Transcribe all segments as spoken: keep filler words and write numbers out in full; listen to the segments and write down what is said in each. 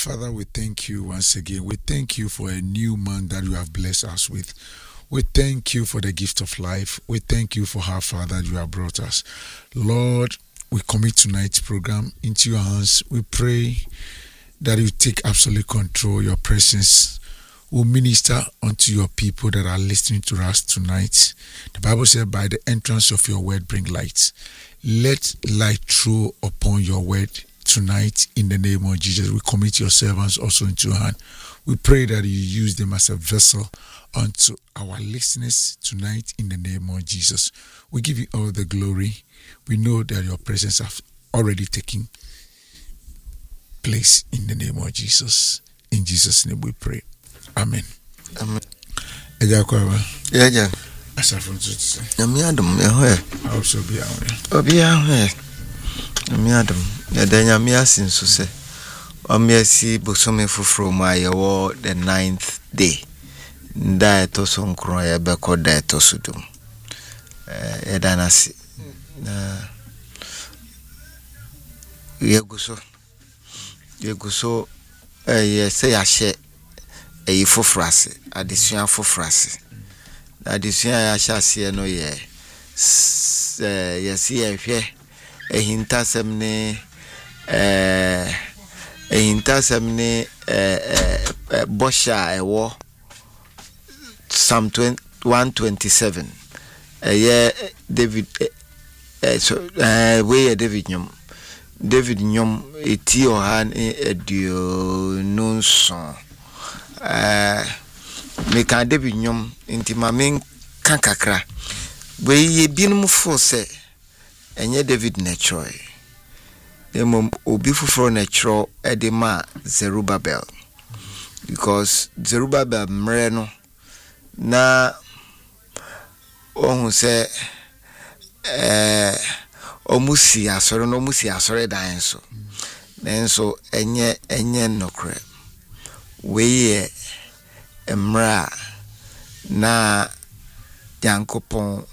Father, we thank you once again. We thank you for a new month that you have blessed us with. We thank you for the gift of life. We thank you for how far that you have brought us. Lord, we commit tonight's program into your hands. We pray that you take absolute control. Your presence will minister unto your people that are listening to us tonight. The Bible said, by the entrance of your word, bring light. Let light throw upon your word tonight in the name of Jesus. We commit your servants also into your hand. We pray that you use them as a vessel unto our listeners tonight in the name of Jesus. We give you all the glory. We know that your presence has already taken place in the name of Jesus. In Jesus' name we pray. Amen. Amen. Yeah, yeah. Asafun tutse. Yami adam ya hoye. Also be aware. Obi ya hoye. Yami adam. Ya da yami asin so se. Omiasi bosome fufuro ma ye wo the ninth day. Nda to so nkro ya be ko da to sudum. Eh ya da nasi. Na ye guso. Ye guso eh ye se ya hye eh fufuro ase. Adesua fufuro ase. Adesua ya hyase no ye eh ye si ye hwe ehintasem ne eh ehintasem ne eh bosha ewo Psalm one twenty-seven eh David eh so eh we David nyom David nyom eti ohan edio nonson eh me ka David nyom inti mamen kan kakra we ye binum fo se enye David Netroy emo obi fufuro Netro edema Zerubbabel, because Zerubbabel mre no na ohun se eh omusi asore no musi asore dan so nenso enye enye nokre we ye emra na Yankopon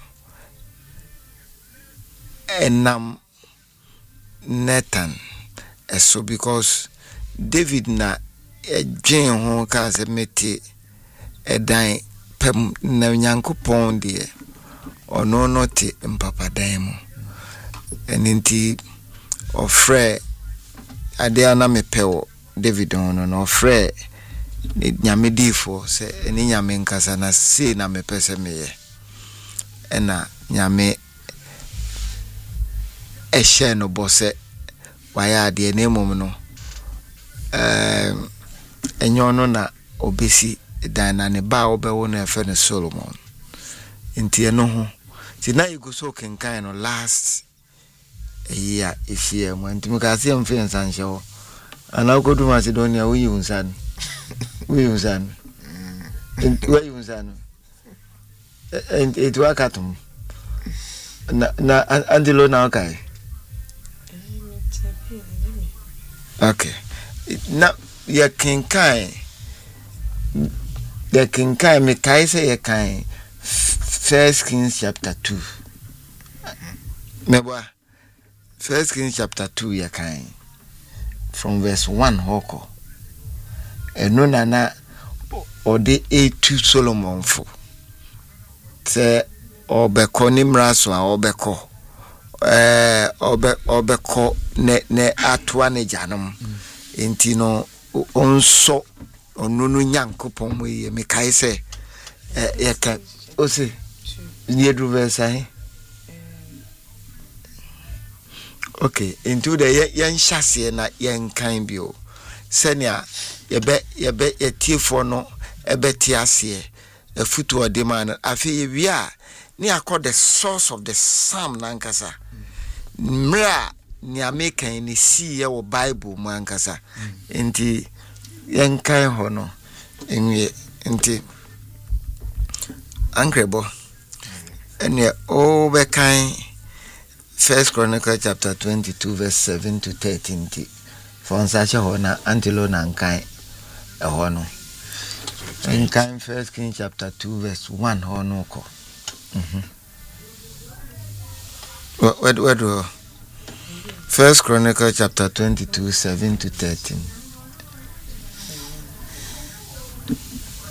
enam Nathan eso, because David na edwen ho ka se meti edan pem na Yankopon de ono no te mpapadan mu eninti ofre ade ana mepewo David ono no ofre nyame difo se eni nyame nkasa na se na mepese meye ena nyame ehye no bose waya de nemum no eh enyo no na obesi dan na ne ba obewo na efe ne Solomon nti eno ho ti na yigo so kenkan no last year ehye mo nti mukase mfe nsanhye ho ana kodu Macedonia wi yunsan wi yunsan wi yunsan and it wakatum na na andilo na okay. Okay. Na ya kinkai the kinkai me kai say ya kai First Kings chapter two. Mebwa First Kings chapter two ya kai from verse one hoko. Eno na na ode etu Solomon fo. Se obeko nimra so a obeko eh obe obeko ne ne atwa ne janom enti no onso onunu Nyankopon mo ye me kai se eh ye ka o se nie du verse okay into the yen hyase na yen kan bio senia ye be ye be etiefo no ebe tiase a foot or demand afi we are near called the source of the psalm nankasa mra ni American ni see your Bible mankasa enti yankan ho no enwe enti ankrebo ene o be kan First Chronicle chapter twenty-two verse seven to thirteen ti for such a hona antilo nankan e ho no in kind First King chapter two verse one hono ko mhm what what do First Chronicle chapter twenty-two seven to thirteen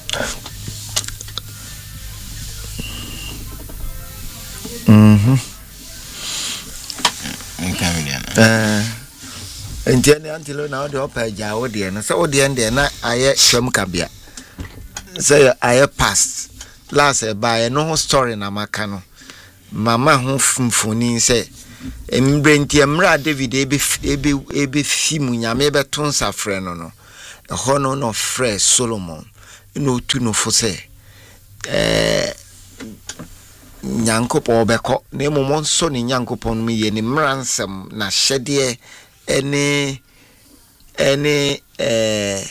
Mhm. Eh. Enti ne antilo na ode opa ja ode na se ode ende na aye twam kabia. Say aye past. Last e ba no ho story na maka no. Mama ho fumfoni se embre nti emra David ebe ebe ebe fimu nyame beto nsafre no no. E ho no no frɛ Solomon. No tu no fo se eh Nyankopɔn bɛkɔ na emomon so ne Nyankopɔn no ye ne mransem na hyɛde ene ene eh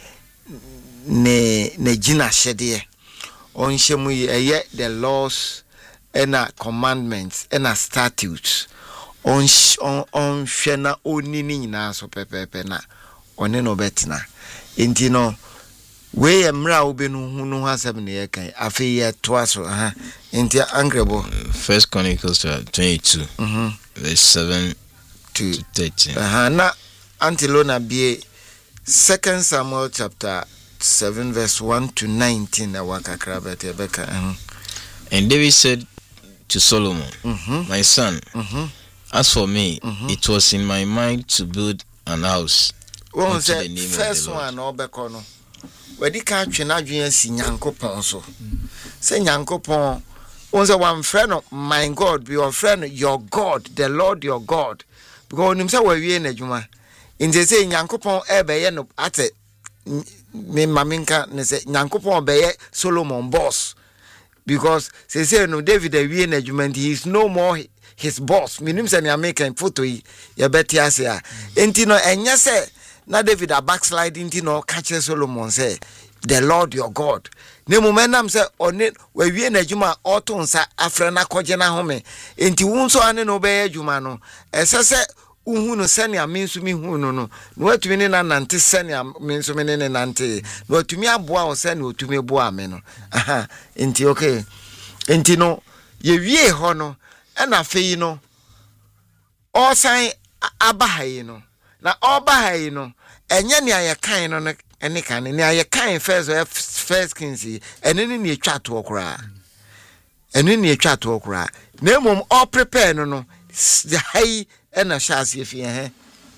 ne ne gina hyɛde on hyɛmu ye the laws and commandments and statutes on on on hwɛ na oni ni nyina so pepepe na one no betina enti no we emra obenu hu no hasem ne ye kan afi ye to aso ha enti angrebo First Chronicles twenty-two mhm verse seven to thirteen aha na antilona bie Second Samuel chapter seven verse one to nineteen na wakakra bete beka mhm. And David said to Solomon, mhm, my son, mhm, as for me, mhm, it was in my mind to build an house won unto say the name first of the Lord. one obeko no wedi ka twe na dwen si Nyankopon so say Nyankopon won say one friend of my God be your friend your God the Lord your God because nim say we wie na dwuma nje say Nyankopon ebe ye no ate me maminka ne say Nyankopon be ye Solomon boss because say say no David wie na dwuma he is no more his boss minim say na make photo ye beti ase a enti no enye say na David a backsliding ti no catch Solomon say the Lord your God ne momenam say oni we wie na dwuma auto nsa afre na koje na home enti wunso ane no be adwuma no esese uhu no sene amensu mi hu no no no atumi ne na nante sene amensu me ne nante no atumi aboa o sene otumi boa me no aha enti okay enti no ye wie ho no na fei no osan abahai no na obahai no enye ne ayekan no ene kan ne ayekan first first kings ene ne ne atwa to okra ene ne atwa to okra na mom all prepare no no the high and a chassis if you eh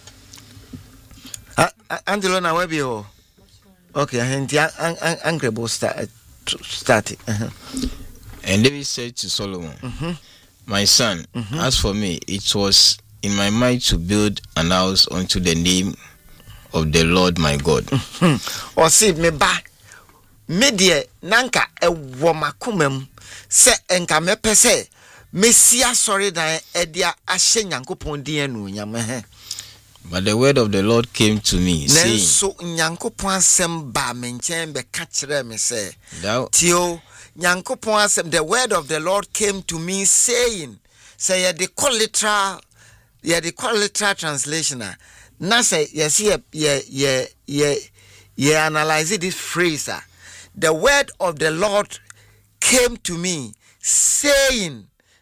Angelo na we be ho okay henti angrebo start start And David said to Solomon, mhm, my son, mhm, as for me, it was in my mind to build an house unto the name of the Lord my God. mhm. O si me ba me de nanka ewo makomam se enka me pese mesia sorry dan edia ahye Nyankopon din anu nyam he. But the word of the Lord came to me, saying, Nenso Nyankopon asem ba me nchen be ka kire me se Thou tio Nyankopon asem the word of the Lord came to me saying say ye the literal ye the literal translation na say yes ye ye ye ye ye analyze this phrase the word of the Lord came to me saying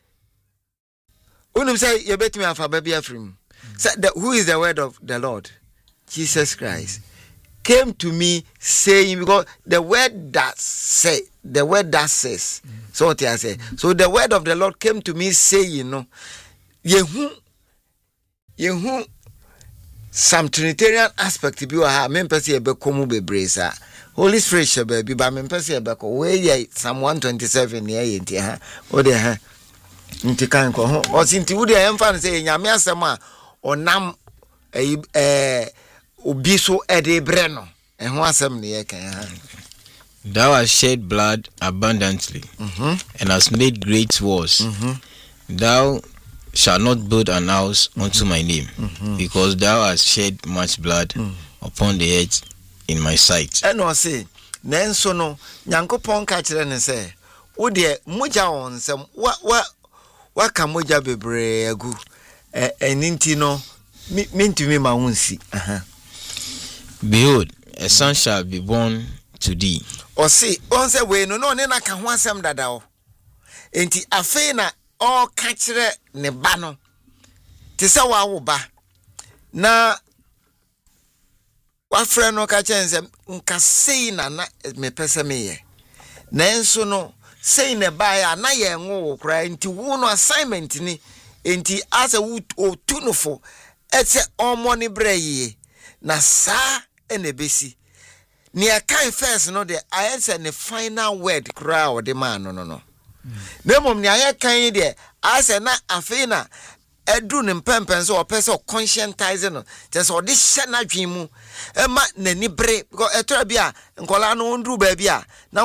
unum say ye betimi afa ba bia frim say who is the word of the Lord? Jesus Christ came to me saying, because the word that say the word that says mm. so what I say so the word of the Lord came to me saying, you know, yehu yehu some Trinitarian aspect bi wa ha me mpese e be komu bebre sa Holy Spirit shebe bi ba me mpese e be ko we ye Psalm one twenty-seven ye ye nti ha o de ha nti kan ko ho o sinti wo de emfa no say nyame asem a onam eh eh obi so e de bre no e ho asem ne ye kan ha. Thou hast shed blood abundantly, mhm, and hast made great wars. mhm, Thou shalt not build an house unto my name, mhm, because thou hast shed much blood mm. upon the earth in my sight. And no say nenso no Nyankopon ka kire ne say wo de moja won sem wa wa wa ka moja bebre agu eh eninti no mintumi ma wonsi aha. Behold, a son shall be born to thee. O see on say we no no ne na ka ho asem dada o enti afei na o ka kire ne ba no te se wa wo ba na wafrɛ no ka kyɛn sɛ nka sei na na mepɛ sɛ meyɛ nanso no sei na ba ya na yɛ ngo kra nti wo no assignment ni nti asa wo otu no fo ɛsɛ ɔmɔ ne brɛyie na saa ene besi ne akan first no de ayɛ ne final word kra o de man no no no na mom ne ayɛ kan de asa na afei na edu ne mpempen so opese conscientize no just o de hye na dwen mu e ma nani bre because etora bia nkola no ndru ba bia na